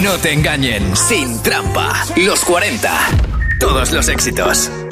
No te engañen, sin trampa. Los 40. Todos los éxitos.